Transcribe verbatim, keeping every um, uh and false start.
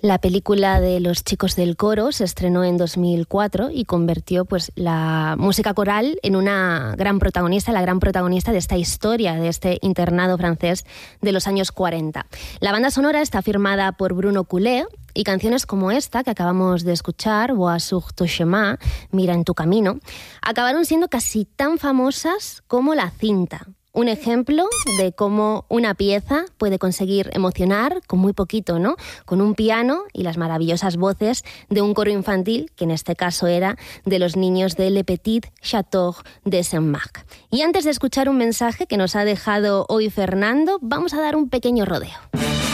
La película de Los chicos del coro se estrenó en dos mil cuatro y convirtió pues, la música coral en una gran protagonista, la gran protagonista de esta historia, de este internado francés de los años cuarenta. La banda sonora está firmada por Bruno Coulet y canciones como esta que acabamos de escuchar, Vois sur ton chemin, Mira en tu camino, acabaron siendo casi tan famosas como la cinta. Un ejemplo de cómo una pieza puede conseguir emocionar con muy poquito, ¿no? Con un piano y las maravillosas voces de un coro infantil, que en este caso era de los niños de Le Petit Château de Saint-Marc. Y antes de escuchar un mensaje que nos ha dejado hoy Fernando, vamos a dar un pequeño rodeo.